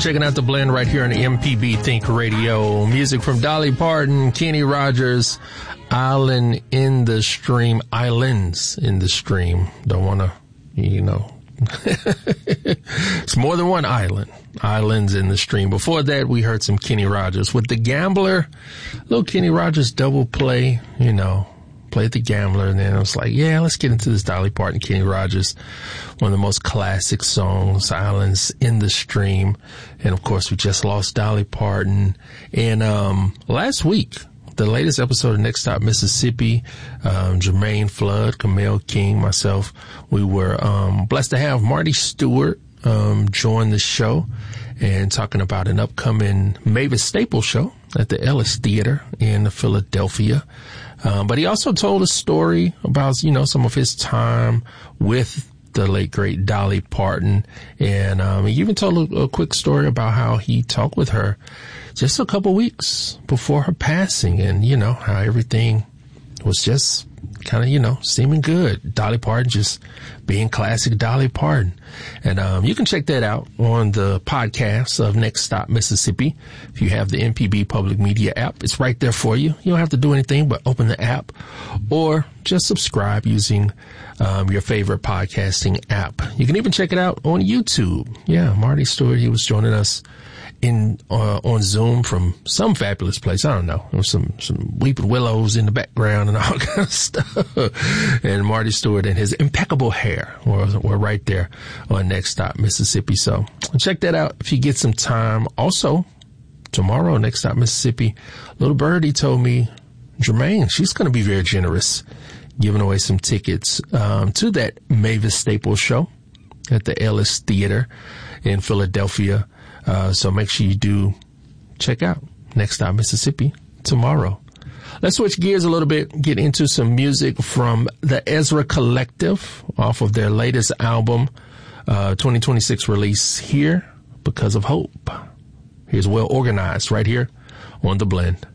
checking out The Blend right here on MPB Think Radio. Music from Dolly Parton, Kenny Rogers, Island in the Stream, Islands in the Stream. Don't want to, it's more than one island. Islands in the Stream. Before that, we heard some Kenny Rogers with The Gambler. Little Kenny Rogers double play, played The Gambler, and then I was like, yeah, let's get into this Dolly Parton, Kenny Rogers, one of the most classic songs, Islands in the Stream. And of course, we just lost Dolly Parton. And last week, the latest episode of Next Stop Mississippi, Jermaine Flood, Camille King, myself, we were blessed to have Marty Stewart join the show and talking about an upcoming Mavis Staples show at the Ellis Theater in Philadelphia. But he also told a story about, some of his time with the late, great Dolly Parton. And he even told a quick story about how he talked with her just a couple weeks before her passing and, how everything was just kind of, seeming good. Dolly Parton just being classic Dolly Parton. And you can check that out on the podcast of Next Stop Mississippi. If you have the MPB Public Media app, it's right there for you. You don't have to do anything but open the app or just subscribe using your favorite podcasting app. You can even check it out on YouTube. Yeah, Marty Stewart, he was joining us on Zoom from some fabulous place. I don't know. There was some weeping willows in the background and all kind of stuff. And Marty Stewart and his impeccable hair were right there on Next Stop Mississippi. So check that out if you get some time. Also, tomorrow, Next Stop Mississippi, Little Birdie told me, Jermaine, she's going to be very generous, giving away some tickets to that Mavis Staples show at the Ellis Theater in Philadelphia. So make sure you do check out Next Stop Mississippi tomorrow. Let's switch gears a little bit, get into some music from the Ezra Collective off of their latest album, 2026 release, Here Because of Hope. Here's Well Organized right here on The Blend.